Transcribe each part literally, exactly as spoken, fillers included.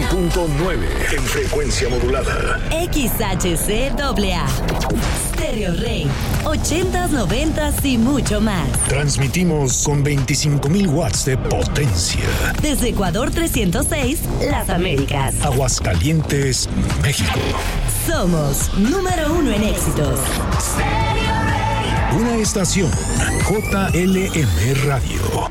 punto nueve en frecuencia modulada. X H C A A. Stereo Rey. ochentas, noventas y mucho más. Transmitimos con veinticinco mil watts de potencia. Desde Ecuador trescientos seis, Las Américas. Aguascalientes, México. Somos número uno en éxitos. Stereo Rey. Una estación J L M Radio.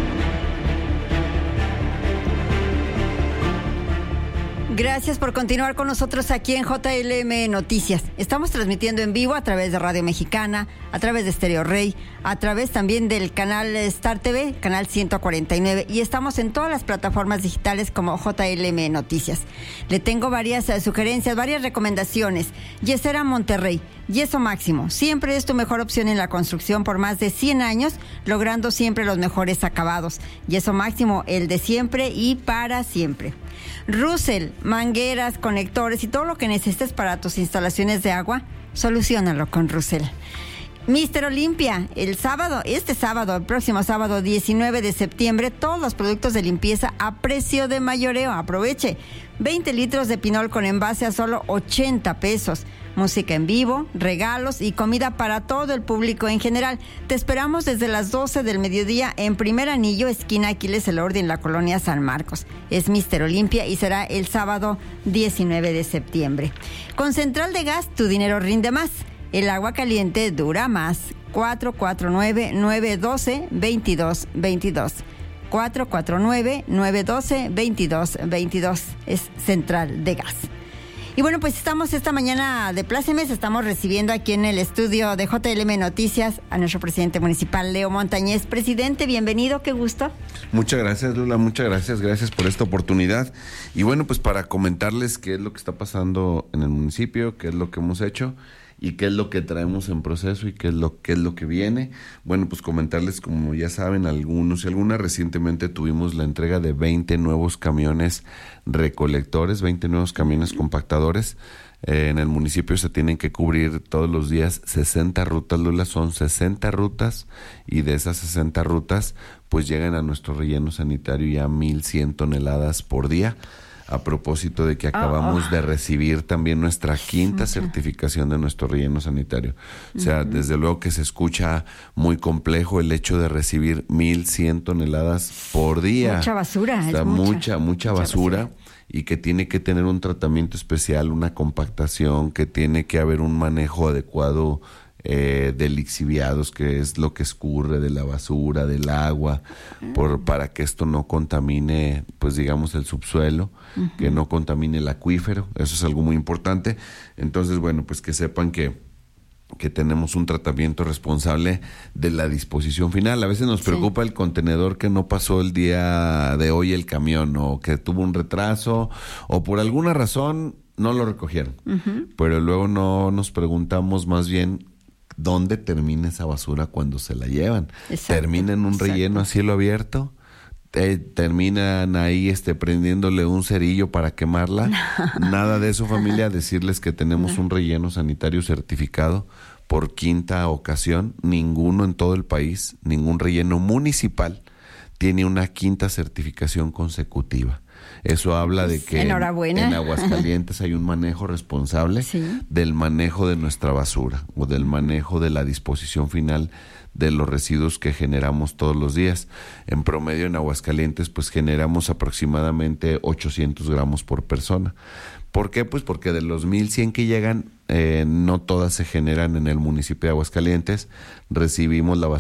Gracias por continuar con nosotros aquí en J L M Noticias. Estamos transmitiendo en vivo a través de Radio Mexicana, a través de Stereo Rey, a través también del canal Star T V, canal ciento cuarenta y nueve, y estamos en todas las plataformas digitales como J L M Noticias. Le tengo varias uh, sugerencias, varias recomendaciones. Yesera Monterrey, Yeso Máximo, siempre es tu mejor opción en la construcción por más de cien años, logrando siempre los mejores acabados. Yeso Máximo, el de siempre y para siempre. Russell, mangueras, conectores y todo lo que necesites para tus instalaciones de agua, soluciónalo con Russell. Mister Olimpia, el sábado, este sábado, el próximo sábado diecinueve de septiembre, todos los productos de limpieza a precio de mayoreo. Aproveche, veinte litros de pinol con envase a solo ochenta pesos. Música en vivo, regalos y comida para todo el público en general. Te esperamos desde las doce del mediodía en Primer Anillo, esquina Aquiles Elordi, en la colonia San Marcos. Es Mister Olimpia y será el sábado diecinueve de septiembre. Con Central de Gas, tu dinero rinde más. El agua caliente dura más. cuatro cuatro nueve, nueve uno dos, dos dos dos dos. cuatro cuatro nueve, nueve uno dos, dos dos dos dos. Es Central de Gas. Y bueno, pues estamos esta mañana de plácemes, estamos recibiendo aquí en el estudio de J L M Noticias a nuestro presidente municipal, Leo Montañez. Presidente, bienvenido, qué gusto. Muchas gracias, Lula, muchas gracias, gracias por esta oportunidad. Y bueno, pues para comentarles qué es lo que está pasando en el municipio, qué es lo que hemos hecho y qué es lo que traemos en proceso y qué es lo qué es lo que viene. Bueno, pues comentarles, como ya saben algunos y algunas, recientemente tuvimos la entrega de veinte nuevos camiones recolectores, veinte nuevos camiones compactadores. Eh, en el municipio se tienen que cubrir todos los días sesenta rutas, Lula, son sesenta rutas, y de esas sesenta rutas pues llegan a nuestro relleno sanitario ya mil cien toneladas por día. A propósito de que acabamos oh, oh. de recibir también nuestra quinta sí, certificación de nuestro relleno sanitario. O sea, uh-huh. desde luego que se escucha muy complejo el hecho de recibir mil cien toneladas por día. Mucha basura. O sea, es mucha, mucha, mucha basura, basura y que tiene que tener un tratamiento especial, una compactación, que tiene que haber un manejo adecuado Eh, de lixiviados, que es lo que escurre de la basura, del agua, uh-huh. por, para que esto no contamine, pues digamos, el subsuelo, uh-huh. que no contamine el acuífero. Eso es algo muy importante. Entonces, bueno, pues que sepan que que tenemos un tratamiento responsable de la disposición final. A veces nos preocupa sí. el contenedor que no pasó el día de hoy el camión, o que tuvo un retraso, o por alguna razón no lo recogieron. Uh-huh. Pero luego no nos preguntamos más bien ¿dónde termina esa basura cuando se la llevan? Exacto, ¿termina en un exacto. relleno a cielo abierto? Eh, ¿Terminan ahí este, prendiéndole un cerillo para quemarla? No. Nada de eso, familia. Decirles que tenemos no. un relleno sanitario certificado por quinta ocasión. Ninguno en todo el país, ningún relleno municipal tiene una quinta certificación consecutiva. Eso habla de que en, en Aguascalientes hay un manejo responsable sí. del manejo de nuestra basura, o del manejo de la disposición final de los residuos que generamos todos los días. En promedio en Aguascalientes pues generamos aproximadamente ochocientos gramos por persona. ¿Por qué? Pues porque de los mil cien que llegan, eh, no todas se generan en el municipio de Aguascalientes. Recibimos la basura